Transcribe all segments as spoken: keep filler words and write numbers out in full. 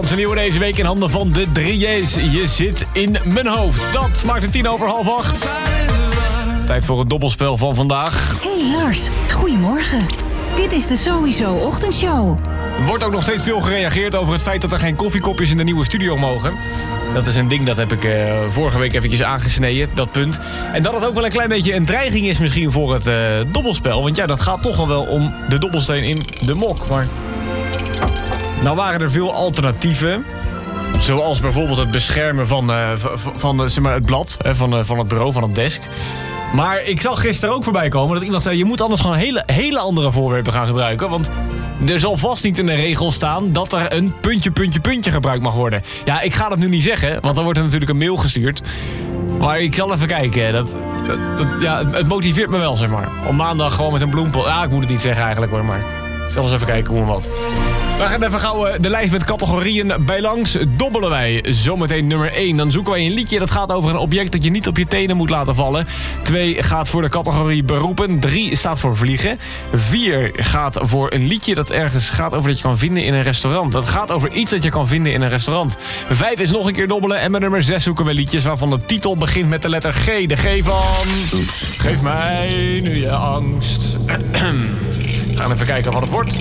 Onze nieuwe deze week in handen van de drie J's. Je zit in mijn hoofd. Dat maakt het tien over half acht. Tijd voor het dobbelspel van vandaag. Hey Lars, goedemorgen. Dit is de Sowieso Ochtendshow. Er wordt ook nog steeds veel gereageerd over het feit dat er geen koffiekopjes in de nieuwe studio mogen. Dat is een ding, dat heb ik uh, vorige week eventjes aangesneden, dat punt. En dat het ook wel een klein beetje een dreiging is misschien voor het uh, dobbelspel. Want ja, dat gaat toch wel om de dobbelsteen in de mok. Maar nou waren er veel alternatieven. Zoals bijvoorbeeld het beschermen van, uh, van, van uh, zeg maar het blad, uh, van, uh, van het bureau, van het desk. Maar ik zag gisteren ook voorbij komen dat iemand zei... je moet anders gewoon hele, hele andere voorwerpen gaan gebruiken. Want er zal vast niet in de regel staan... dat er een puntje, puntje, puntje gebruikt mag worden. Ja, ik ga dat nu niet zeggen, want dan wordt er natuurlijk een mail gestuurd. Maar ik zal even kijken. Dat, dat, dat, ja, het motiveert me wel, zeg maar. Om maandag gewoon met een bloempot... Ah, ik moet het niet zeggen eigenlijk hoor, maar... ik zal eens even kijken hoe en wat. We gaan even gauw de lijst met categorieën bij langs. Dobbelen wij zometeen nummer één. Dan zoeken wij een liedje dat gaat over een object dat je niet op je tenen moet laten vallen. twee gaat voor de categorie beroepen. drie staat voor vliegen. vier gaat voor een liedje dat ergens gaat over dat je kan vinden in een restaurant. Dat gaat over iets dat je kan vinden in een restaurant. vijf is nog een keer dobbelen. En bij nummer zes zoeken we liedjes waarvan de titel begint met de letter G. De G van... Oeps. Geef mij nu je angst. We gaan even kijken wat het wordt.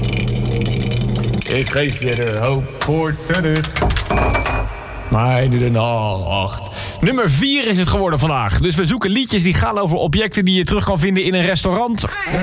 Ik geef je de hoop voor terug. Maar nu de nacht. Nummer vier is het geworden vandaag. Dus we zoeken liedjes die gaan over objecten die je terug kan vinden in een restaurant.